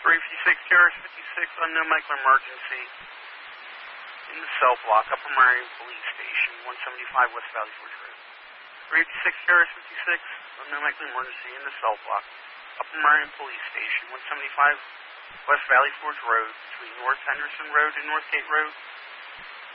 356 Terrace 56, unknown medical emergency in the cell block, Upper Marion Police Station, 175 West Valley Forge Road. 356 Terrace 56, unknown medical emergency in the cell block, Upper Marion Police Station, 175 West Valley Forge Road, between North Henderson Road and Northgate Road.